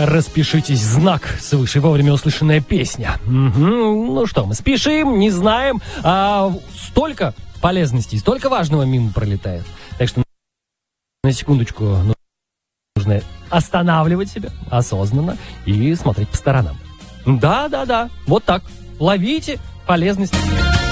Распишитесь, знак свыше, вовремя услышанная песня. Ну что, мы спешим, не знаем, столько полезностей, столько важного мимо пролетает. Так что на секундочку нужно останавливать себя осознанно и смотреть по сторонам. Да, вот так. Ловите полезность.